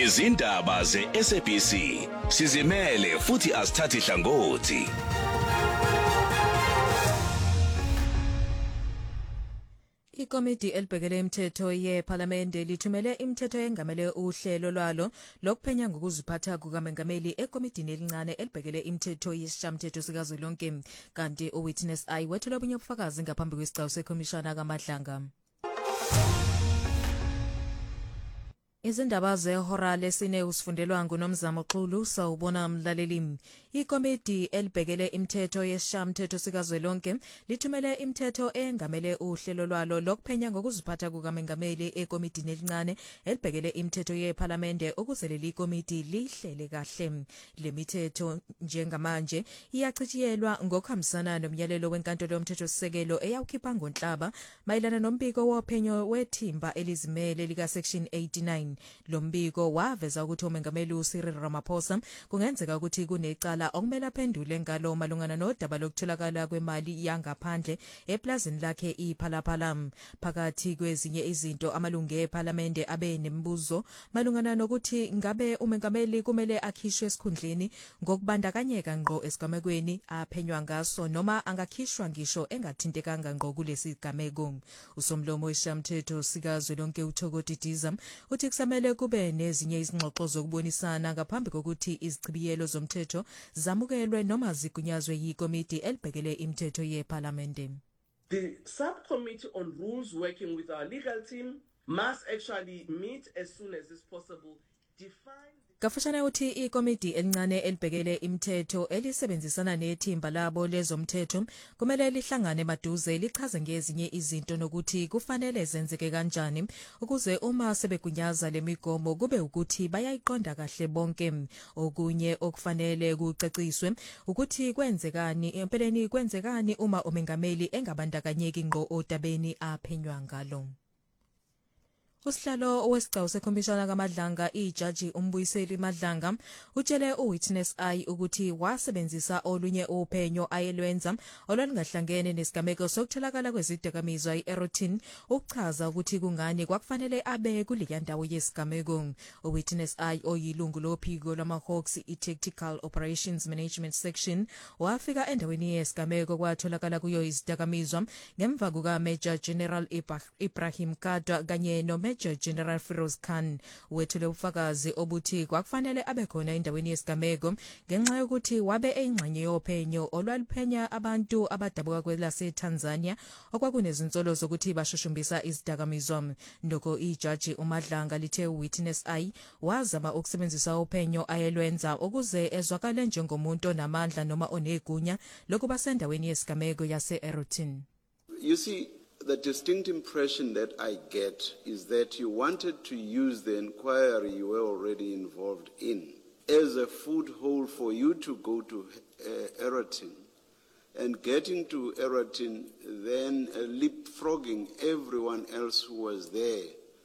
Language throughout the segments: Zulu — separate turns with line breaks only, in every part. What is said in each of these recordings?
Izindaba ze-SABC sizimele futhi asithathi hlangothi.
Ikomiti elibhekele imithetho yePhalamende lithumele imithetho engamele uhlelo lwalo lokuphenya ngokuziphatha kukaMengameli ekomitini elincane elibhekele imithetho yesishayamathetho sikazwelonke, kanti uWitness I wethula obunye ubufakazi ngaphambi kwesigcawu sekhomishana kaMadlanga. Izindaba zehora lesine usifundelwa nguNomzamo Xulu sawubona mlaleli. Ikomiti elibhekele imithetho yesishayamathetho sikazwelonke lithumele imithetho engamele uhlelo lwalo lokuphenya ngokuziphatha kukaMengameli ekomitini elincane elibhekele imithetho yePhalamende ukuze leli komiti lihlele kahle. Le mithetho njengamanje iyachitshiyelwa ngokuhambisana nomyalelo wenkantolo yomthethosisekelo eyawukhipha ngoNhlaba mayelana nombiko wophenyo wethimba elizimele lika section 89. Lo mbiko waveza ukuthi uMengameli uCyril Ramaphosa kungenzeka ukuthi kunecala okumele aphendule ngalo malungana nodaba lokutholakala kwemali yangaphandle eplazini lakhe iPhalaphala. Phakathi kwezinye izinto amalungu ePhalamende abe nemibuzo malungana nokuthi ngabe uMengameli kumele akhishwe esikhundleni ngokubandakanyeka ngqo esigamekweni aphenywa ngaso noma angakhishwa ngisho engathintekanga ngqo kulesi gameko. Usomlomo wesishayamathetho sikazwelonke uThokoti Diza uthi kusamele kube nezinye izingxoxo zokubonisana ngaphambi kokuthi izichibiyelo zomthetho zamukelwe noma zigunyazwe yikomiti elibhekele imithetho yePhalamende.
The subcommittee on rules working with our legal team must actually meet as soon as is possible.
Kafashana uthi ikomiti elincane elibhekele imithetho elisebenzisana nethimba labo lezomthetho kumele lihlangane maduze lichaze ngezinye izinto nokuthi kufanele zenzeke kanjani ukuze uma sebegunyaza lemigomo kube ukuthi bayayiqonda kahle bonke. Okunye okufanele kucaciswe ukuthi kwenzekani empeleni kwenzekani uma uMengameli engabandakanyeki ngqo odabeni aphenywa ngalo. Usihlalo wesigcawu sekhomishana kaMadlanga ijaji uMbuyiseli Madlanga utshele uWitness I ukuthi wasebenzisa olunye uphenyo ayelwenza olwalingahlangene nesigameko sokutholakala kwezidakamizwa iErotin ukuchaza ukuthi kungani kwakufanele abe kuleya ndawo yesigameko. uWitness I oyilungu lophiko lwamaHawks iTactical Operations Management Section wafika endaweni yesigameko kwatholakala kuyo izidakamizwa ngemva kuka Major General Ibrahim Kadwa kanye no Major General Firoz Khan. Wethule ubufakazi obuthi kwakufanele abe khona endaweni yesigameko ngenxa yokuthi wabe eyingxenye yophenyo olwaliphenya abantu abadabuka kwelase Tanzania okwakunezinsolo zokuthi bashushumbisa izidakamizwa. Ndoko ijaji uMadlanga lithe uWitness I wazama ukusebenzisa uphenyo ayelwenza ukuze ezwakale njengomuntu onamandla noma onegunya lokuba sendaweni yesigameko yase-Erotin.
You see, the distinct impression that I get is that you wanted to use the inquiry you were already involved in as a foothold for you to go to Erotin, and getting to Erotin, then leapfrogging everyone else who was there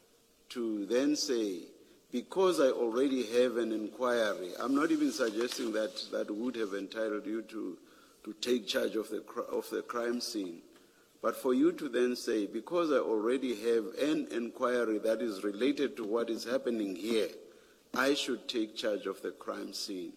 to then say, because I already have an inquiry, I'm not even suggesting that would have entitled you to take charge of the crime scene. But for you to then say, because I already have an inquiry that is related to what is happening here, I should take charge of the crime scene.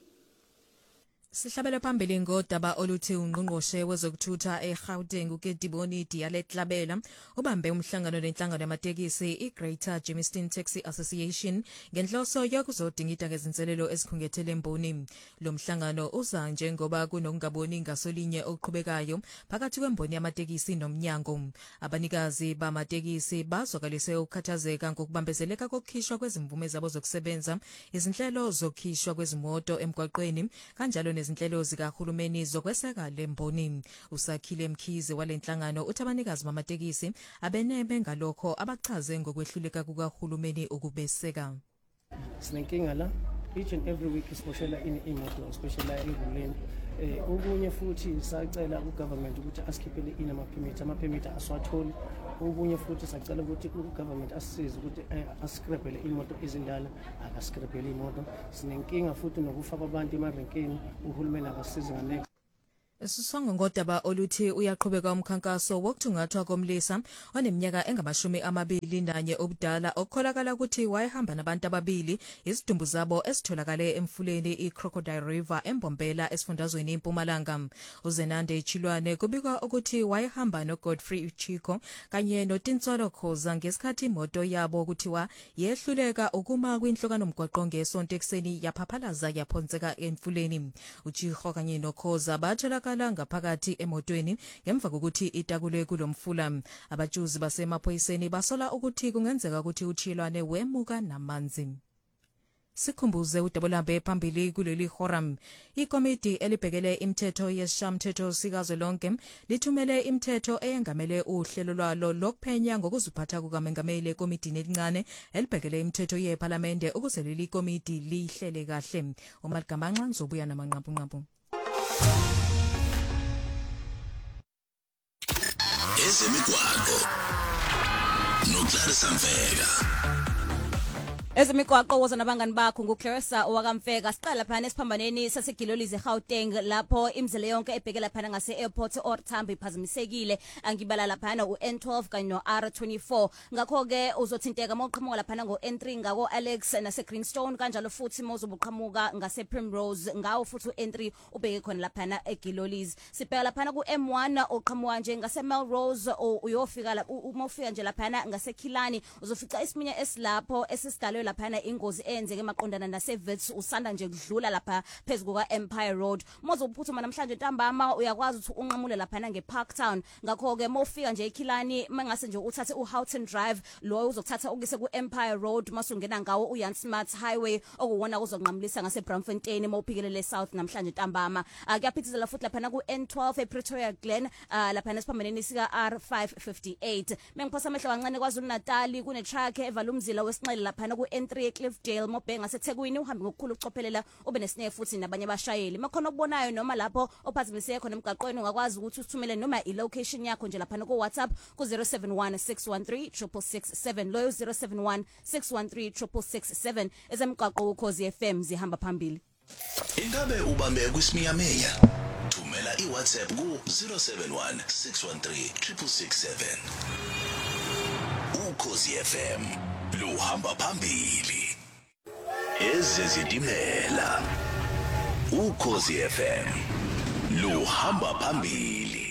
Sihlabela phambili ngodaba oluthi ungqongqoshe wezokuthutha eGauteng uKediboni Diyalet-Tlabela ubambe umhlangano nenhlangano yamatekisi iGreater Germiston Taxi Association ngenhloso yokuzodingida ngezinselelo ezikhungethele emboni. Lo mhlangano uza njengoba kunokungaboni ngasolinye okuqhubekayo phakathi kwemboni yamatekisi nomnyango. Abanikazi bamatekisi bazwakalise ukukhathazeka ngokubambezeleka kokukhishwa kwezimvume zabo zokusebenza, izinhlelo zokukhishwa kwezimoto emgwaqweni kanjalo nezinhlelo zikahulumeni zokweseka lemboni. Usakhile Mkhize walenhlangano uthi abanikazi bamatekisi abeneme ngalokho abachaze ngokwehluleka kukahulumeni ukubeseka.
Sinenkinga la each and every week isiphoshela imoto especially eRuleni. Ubunye futhi sacela ugovernment ukuthi asikhiphele ama-permit aswatholi. Ubunye futhi sacela ukuthi ugovernment asisize ukuthi ascrapele imoto ezindala akascrapele imoto. Sinenkinga futhi nokufa kwabantu emarenkeni, uhulumeni akasize nganele.
Sisongo ngodaba oluthi uyaqhubeka umkhankaso wokuthungathwa komlisa oneminyaka engamashumi 21 obudala okholakala ukuthi wayehamba nabantu ababili isidumbu zabo esitholakale emfuleni iCrocodile River eMbombela esifundazweni eMpumalanga. uZenande Chilwane kubikwa ukuthi wayehamba noGodfrey Chiko kanye noTinsolo Khoza ngesikhathi imoto yabo kuthiwa yehluleka ukuma kwinhlokano nomgwaqo ngesonto ekseni yaphaphalaza yaphonseka emfuleni. uChiko kanye noKhoza batholakala ngaphakathi emotweni ngemva kokuthi itakule kulomfula. Abajuzi basemaphoyiseni basola ukuthi kungenzeka ukuthi uChilwane wemuka namanzi. Sikhumbuze uDabulambe phambili kuleli forum. Ikomiti elibhekele imithetho yeshamthetho sikazwelonke lithumele imithetho eyengamele uhlelo lwalo lokupenya ngokuziphatha kukaMengameli ekomitini elincane elibhekele imithetho yeParlamente ukuze leli komiti lihlele kahle. uMalgamanxa ngizobuya namanqabu.
Ezemigwaqo noClarissa Mfeka.
Ezemigwaqo wozana bangani bakho nguClarissa owakamfeka. Siqala phana esiphambaneni saseGilolizi eGauteng lapho imizila yonke ebhekela phana ngase airport oRtambo iphazamisekile. Angibala laphana uN12 kanye noR24. Ngakho ke uzothinteka mawuqhamuka laphana ngoN3 ngako Alex nase Greenstone kanjalo futhi mozobuqhamuka ngase Primrose ngawo futhi uN3 ubheke khona laphana eGilolizi. Sibheka laphana kuM1 oqhamuka nje ngase Melrose uyofika la uma ufika nje laphana ngase Khilani uzofica isiminye esilapho esisidalwe laphana ingozi eyenzeke maqondana naseVits usanda nje kudlula lapha phezulu kwa Empire Road. Mozophuthuma namhlanje ntambama uyakwazi ukuthi unqamule laphana ngeParktown. Ngakho ke mawufika nje eKhilani mangase nje uthathe uHoughton Drive lo uzokuthatha ukise kuEmpire Road masungena ngawo uYan Smart Highway okuwona uzonqamulisa ngase Braamfontein mawuphikelele south namhlanje ntambama. Kuyaphithizela futhi laphana kuN12 ePretoria Glen laphana esiphambaneni sika R558. Mengiphasa amehlo kancane kwaZulu Natal kune truck evala umzila wesinxele laphana N3 Cliffdale mobhenga seThekwini uhambe ngokukhulu ukucophelela ube nesine futhi nabanye abashayeli makhona okubonayo noma lapho ophazimiseke khona emgaqweni ungakwazi ukuthi uthumele noma ilocation yakho nje lapha ku WhatsApp ku 0716136667 loyo 0716136667 ezemgaqo uKhosi FM zihamba phambili.
Ingabe ubambe kwisimiyameya thumela iWhatsApp ku 0716136667 uKhosi FM luhamba phambili. Ezezitimela uKhosi FM luhamba phambili.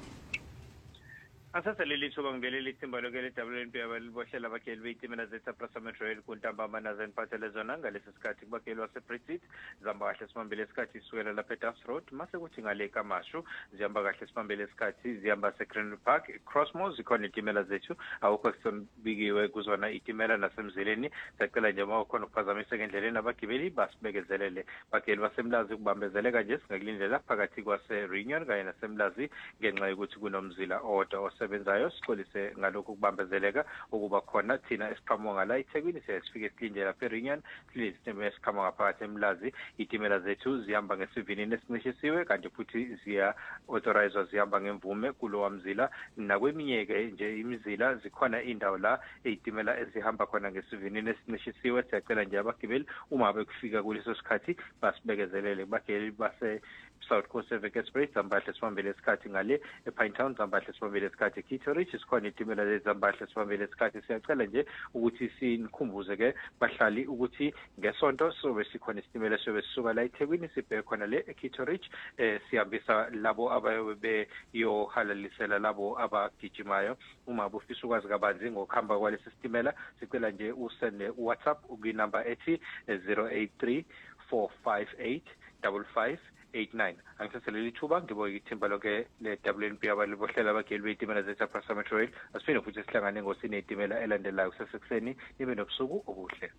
Asasaleli thuba ngibelele ithimba lokele WNP abaliboshela abakeli beyitimela zeSaprasa Metro Rail kuntambama nazen phathele zona ngalesi sikhathi kubakeli waseBrexit zihamba kahle sibambele isikhathi isukela lapha eDuffs Road mase kuthi ngale kaMashu zihamba kahle sibambele isikhathi zihamba seGreen Park Crossmoors ikhona itimela zethu awukho kusombikiwe kuzona itimela nasemzileni sacela nje mawukhona ukuphazamiseka endleleni abagibeli basibekezelele bakeli basemlazi kubambezeleka nje singakulindlela phakathi kwase Reunion kanye nasemlazi ngenxa yokuthi kunomzila owodwa sebenzayo sikolise ngalokho kubambezeleka ukuba khona thina esiqhamuka la eThekwini sesifike silinde lapha eReunion silizitime esiqhamuka ngaphakathi eMlazi itimela zethu zihamba ngesivinini esinqishisiwe kanti futhi ziya authorized zihamba ngemvume kulowa mzila nakweminye ke nje imizila zikhona indawo la ezitimela ezihamba khona ngesivinini esinqishisiwe siyacela nje abagibeli uma bekufika kuleso sikhathi basibekezelele bageli base South Coast Express zambahle sibambele isikhathi ngale ePinetown zambahle sibambele isikhathi Kitteridge sikhona itimela lezambahle sibambele isikhathi siyacela nje ukuthi sinikhumbuze ke bahlali ukuthi ngesonto sobe sikhona isitimela sobe sisuka la eThekwini sibheke khona le eKitteridge sihambisa labo ababe yohalalisela labo abagijimayo uma bufisa ukwazi kabanzi ngokuhamba kwalesi sitimela sicela nje usende WhatsApp kwinamba ethi 083 458 5589 angisaseleli ithuba ngiboye ithimba lokhe le WNP abalibohlela abageli beyitimela zeSaprasa Metro Rail asiphinde futhi sihlangane ngosini itimela elandelayo kusesekuseni nibe nobusuku obuhle.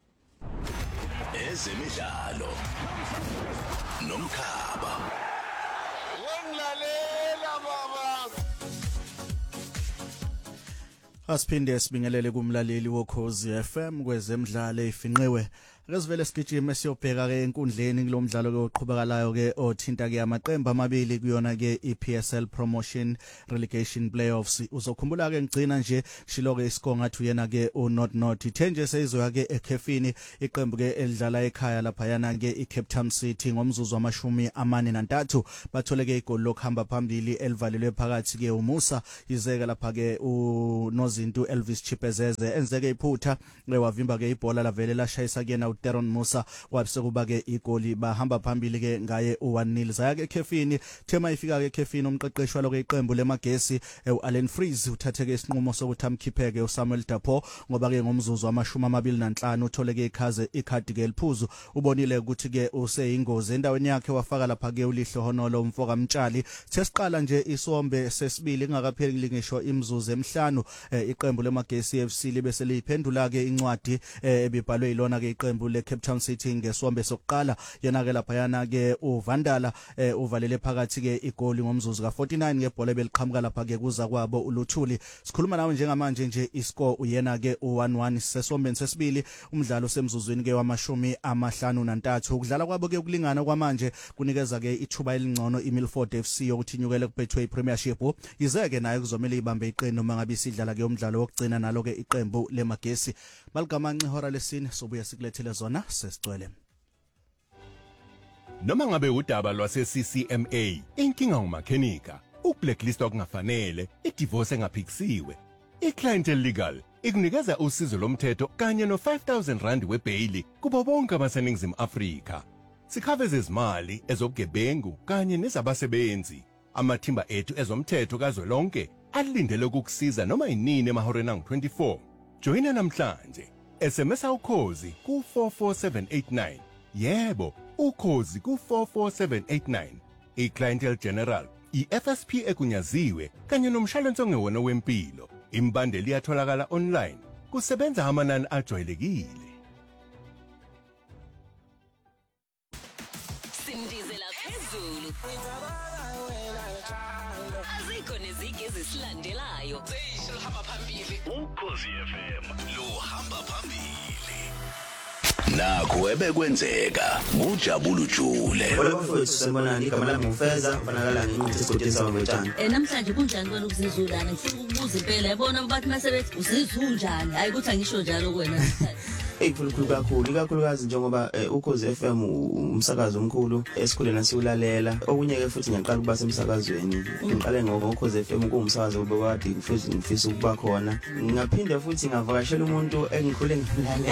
Ezemidlalo nomkhaba
wenglalela baba.
Asiphinde sibingelele kumlaleli woKhosi FM kwezemidlalo efinqiwe
Resivele sigijime siyobheka ke enkundleni kulomdlalo ke oqhubekalayo ke othinta ke amaqembu amabili kuyona ke iPSL Promotion Relegation Playoffs. Uzokhumbula ke ngcina nje shilo ke iscore ngathi uyena ke uNot ithenje seyizoya ke ekhefini iqembu ke elidlala ekhaya lapha yana ke iCape Town City ngomzuzu wamashumi amane nantathu bathole ke igoli lokuhamba phambili elivalelwe phakathi ke uMusa izeke lapha ke uNozinto Elvis Chipezeze enzeke iphutha wavimba ke ibhola lavele lashayisa kuyena uTeron Musa wabse kuba ke igoli bahamba phambili ke ngaye u1-0 zaya ke ekhefini thema ifika ke ekhefini umqeqeshi walo ke iqembu lemagesi uAllen Freeze uthathe ke isinqumo sokuthi amkhipheke uSamuel Dapo ngoba ke ngomzuzu wamashumi amabili nanhlanu uthole ke ikhadi ke eliphuzu ubonile ukuthi ke useyingozi endaweni yakhe wafaka lapha ke ulihlo honolo umfoka Mtshali sesiqala nje isombe sesibili ngakapheli ngisho imzuzu emihlanu iqembu lemagesi FC libe seliphendula ke incwadi ebibhalwe ilona ke iqembu leCape Town City ngesombe sokuqala yena ke lapha yana ke uVandala uvalele phakathi ke igoli ngomzuzu ka49 ngebhola beliqhamuka lapha ke kuza kwabo uLuthuli sikhuluma nawe njengamanje nje iscore uyena ke u1-1 sesombeni sesibili umdlalo semzuzwini ke wamashumi amahlanu nantathu ukudlala kwabo ke ukulingana kwamanje kunikeza ke ithuba elingcono iMilford FC yokuthi inyukele kubethwe iPremiership izeke nayo kuzomela ibambe iqini noma ngabe isidlala ke umdlalo wokugcina nalo ke iqembu lemagesi maligamanci ihora lesine sobuya sikulethele zona sesicwele
noma ngabe udaba lwaseCCMA inkinga umakhenika ukublacklist okungafanele idivorce engaphikisiwe iClientele Legal ikunikeza usizo lomthetho kanye no5,000 rand webail kubo bonke abaseningizimu Afrika sikhaveza izimali ezobugebengu kanye nezabasebenzi amathimba ethu ezomthetho kazwelonke alindele ukukusiza noma inini emahoreni angu-24 joina namhlanje SMS ukhozi ku44789 yebo ukhozi ku44789 iClientele General iFSP ekunyaziwe kanye nomshwalense ongewona wempilo imbandeli iyatholakala online kusebenza amanani ajwayelekile
Sindizela phezulu azikho nezigi ezisilandelayo
Sihamba phambili Ukhozi FM luhamba phambili Nakho ebekwenzeka kujabula ujule
Bafowethu sanibonani igama lami ngufeza fanakala nginqithe isigodi sangwetshana
namhlanje kunjani wena ukuzizulana ngifuna ukubuza impela yabona bathi masebethi usizunjani hayi ukuthi angisho njalo kuwena
Eyikhulu kakhulukazi njengoba ukhozi FM umsakazo omkhulu esikhuleni asiwulalela okunye ke futhi ngiyaqala ukuba semsakazweni ngiqale ngokhozi FM kuwumsakazo obekade ngifisa ukuba khona ngaphinde futhi ngavakashela umuntu engikhule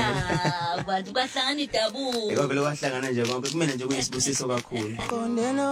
ngimlalela
abantu bahlangana idabu
vele wahlangana nje konke kumele nje kuyisibusiso kakhulu